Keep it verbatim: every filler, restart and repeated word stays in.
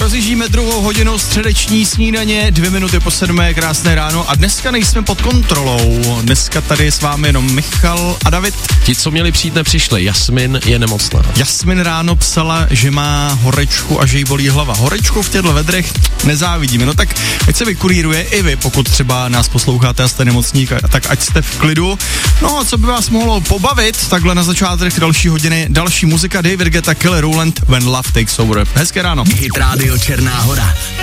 Rozjíždíme druhou hodinu středeční snídaně, dvě minuty po sedmé, krásné ráno a dneska nejsme pod kontrolou. Dneska tady je s vámi jenom Michal a David. Ti, co měli přijít, nepřišli. Jasmin je nemocná. Jasmin ráno psala, že má horečku a že jí bolí hlava. Horečku v těchto vedrech nezávidíme. No tak ať se vykuríruje i vy, pokud třeba nás posloucháte a jste nemocník, tak ať jste v klidu. No a co by vás mohlo pobavit, takhle na začátek další hodiny, další muzika David Guetta, Kelly Rowland, When Love Takes Over. Hezké ráno. Hit Radio Černá Hora.